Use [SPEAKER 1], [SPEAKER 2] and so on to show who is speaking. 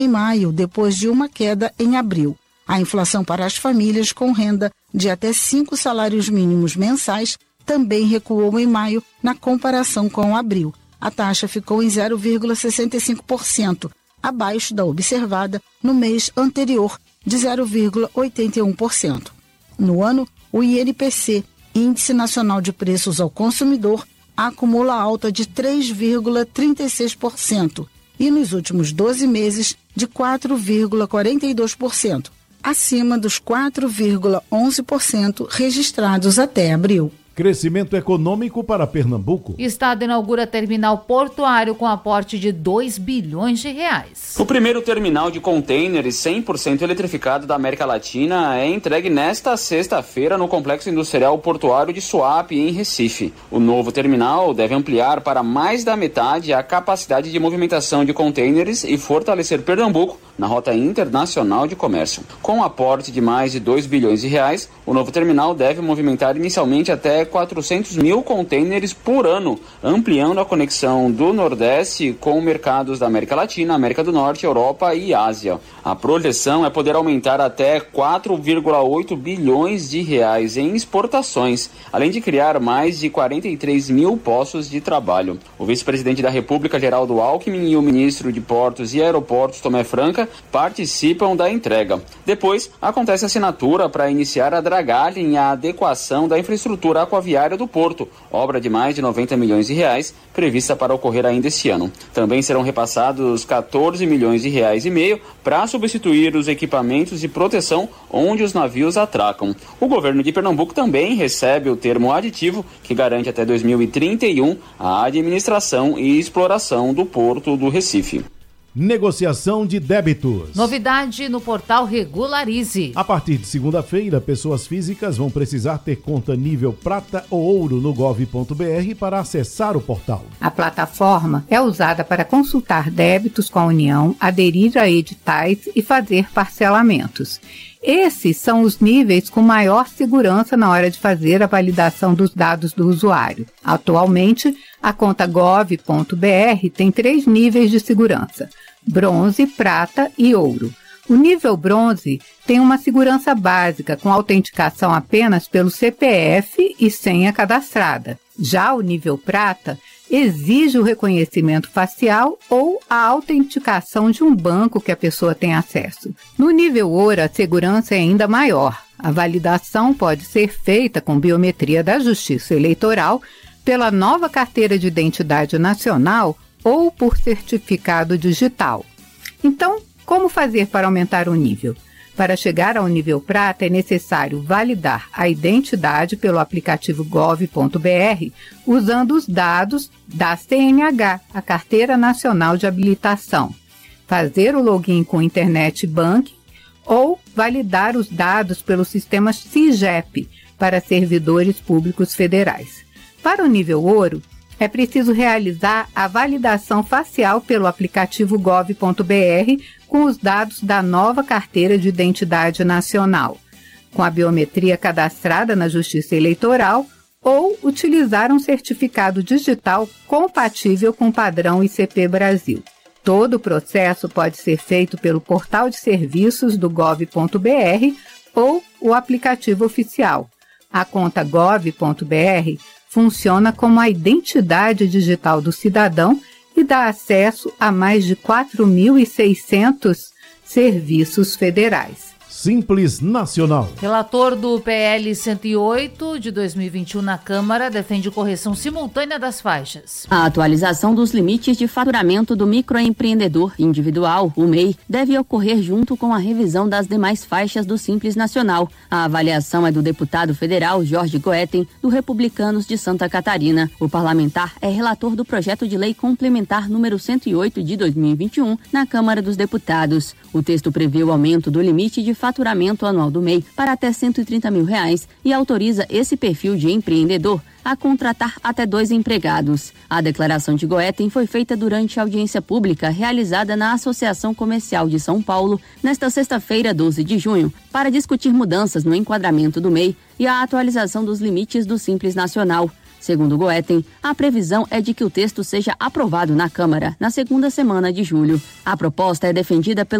[SPEAKER 1] em maio, depois de uma queda em abril. A inflação para as famílias com renda de até 5 salários mínimos mensais também recuou em maio na comparação com abril. A taxa ficou em 0,65%, abaixo da observada no mês anterior, de 0,81%. No ano, o INPC, Índice Nacional de Preços ao Consumidor, acumula alta de 3,36% e nos últimos 12 meses de 4,42%, acima dos 4,11% registrados até abril.
[SPEAKER 2] Crescimento econômico para Pernambuco.
[SPEAKER 3] Estado inaugura terminal portuário com aporte de 2 bilhões de reais.
[SPEAKER 4] O primeiro terminal de contêineres 100% eletrificado da América Latina é entregue nesta sexta-feira no Complexo Industrial Portuário de Suape, em Recife. O novo terminal deve ampliar para mais da metade a capacidade de movimentação de contêineres e fortalecer Pernambuco na rota internacional de comércio. Com um aporte de mais de 2 bilhões de reais, o novo terminal deve movimentar inicialmente até 400 mil contêineres por ano, ampliando a conexão do Nordeste com mercados da América Latina, América do Norte, Europa e Ásia. A projeção é poder aumentar até 4,8 bilhões de reais em exportações, além de criar mais de 43 mil postos de trabalho. O vice-presidente da República, Geraldo Alckmin, e o ministro de Portos e Aeroportos, Tomé Franca, participam da entrega. Depois, acontece a assinatura para iniciar a dragagem e a adequação da infraestrutura aquaviária do porto, obra de mais de 90 milhões de reais, prevista para ocorrer ainda este ano. Também serão repassados 14 milhões de reais e meio para substituir os equipamentos de proteção onde os navios atracam. O governo de Pernambuco também recebe o termo aditivo que garante até 2031 a administração e exploração do porto do Recife.
[SPEAKER 2] Negociação de débitos.
[SPEAKER 3] Novidade no portal Regularize.
[SPEAKER 2] A partir de segunda-feira, pessoas físicas vão precisar ter conta nível prata ou ouro no gov.br para acessar o portal.
[SPEAKER 5] A plataforma é usada para consultar débitos com a União, aderir a editais e fazer parcelamentos. Esses são os níveis com maior segurança na hora de fazer a validação dos dados do usuário. Atualmente, a conta gov.br tem 3 níveis de segurança: bronze, prata e ouro. O nível bronze tem uma segurança básica com autenticação apenas pelo CPF e senha cadastrada. Já o nível prata exige o reconhecimento facial ou a autenticação de um banco que a pessoa tem acesso. No nível ouro, a segurança é ainda maior. A validação pode ser feita com biometria da Justiça Eleitoral, pela nova carteira de identidade nacional ou por certificado digital. Então, como fazer para aumentar o nível? Para chegar ao nível prata, é necessário validar a identidade pelo aplicativo gov.br usando os dados da CNH, a Carteira Nacional de Habilitação, fazer o login com Internet Banking ou validar os dados pelo sistema SIGEP para servidores públicos federais. Para o nível ouro, é preciso realizar a validação facial pelo aplicativo gov.br com os dados da nova Carteira de Identidade Nacional, com a biometria cadastrada na Justiça Eleitoral ou utilizar um certificado digital compatível com o padrão ICP Brasil. Todo o processo pode ser feito pelo portal de serviços do gov.br ou o aplicativo oficial. A conta gov.br funciona como a identidade digital do cidadão e dá acesso a mais de 4.600 serviços federais.
[SPEAKER 2] Simples Nacional.
[SPEAKER 3] Relator do PL 108 de 2021 na Câmara defende correção simultânea das faixas.
[SPEAKER 6] A atualização dos limites de faturamento do microempreendedor individual, o MEI, deve ocorrer junto com a revisão das demais faixas do Simples Nacional. A avaliação é do deputado federal Jorge Goetten, do Republicanos de Santa Catarina. O parlamentar é relator do projeto de lei complementar número 108 de 2021 na Câmara dos Deputados. O texto prevê o aumento do limite de faturamento anual do MEI para até R$130 mil e autoriza esse perfil de empreendedor a contratar até 2 empregados. A declaração de Goetten foi feita durante a audiência pública realizada na Associação Comercial de São Paulo nesta sexta-feira, 12 de junho, para discutir mudanças no enquadramento do MEI e a atualização dos limites do Simples Nacional. Segundo Goetten, a previsão é de que o texto seja aprovado na Câmara na segunda semana de julho. A proposta é defendida pelo